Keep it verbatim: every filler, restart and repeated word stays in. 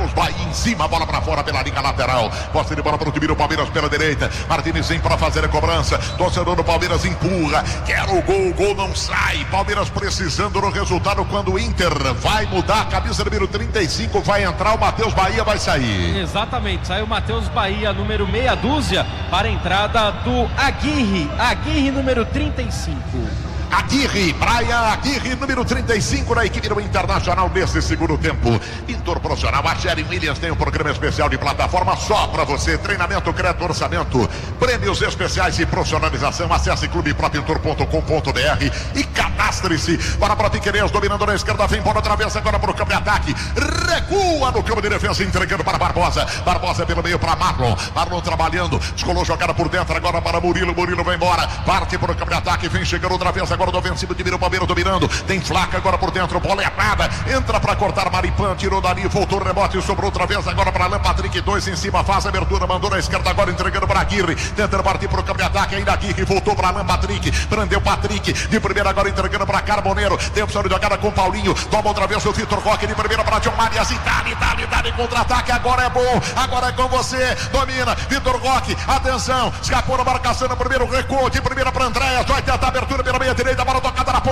Matheus Bahia em cima, bola pra fora pela linha lateral. Posse de bola para o time do Palmeiras pela direita. Martins vem para fazer a cobrança. Torcedor do Palmeiras empurra. Quer o gol, o gol não sai. Palmeiras precisando do resultado quando o Inter vai mudar. A camisa número trinta e cinco vai entrar, o Matheus Bahia vai sair. Exatamente, saiu o Matheus Bahia, número meia dúzia, para a entrada do Aguirre. Aguirre, número trinta e cinco. Aguirre, Praia Aguirre, número trinta e cinco na equipe do Internacional nesse segundo tempo. Pintor profissional, a Sherry Williams tem um programa especial de plataforma só para você. Treinamento, crédito, orçamento, prêmios especiais e profissionalização. Acesse clube pro pintor ponto com ponto b r e cadastre-se para Pro Piqueires, dominando na esquerda, vem bola outra vez agora para o campo de ataque. Recua no campo de defesa, entregando para Barbosa. Barbosa pelo meio para Marlon. Marlon trabalhando, descolou jogada por dentro agora para Murilo. Murilo vai embora, parte para o campo de ataque, vem chegando outra vez agora do ofensivo de Miro Palmeiras dominando, tem Flaca agora por dentro, bola é errada, entra para cortar Maripan, tirou dali, voltou o rebote, sobrou outra vez agora para Alan Patrick, dois em cima, faz a abertura, mandou na esquerda agora entregando para Aguirre, tentando partir para o campo de ataque, ainda Aguirre, voltou para Alan Patrick, prendeu Patrick, de primeira agora entregando para Carboneiro, tem opção de jogada com Paulinho, toma outra vez o Vitor Roque, de primeira para John Marias, e dali, dali, dali, contra-ataque, agora é bom, agora é com você, domina, Vitor Roque, atenção, escapou na marcação no primeiro recuo, de primeira para Andréas, vai tentar a abertura pela meia direita, para a tocada na ponta.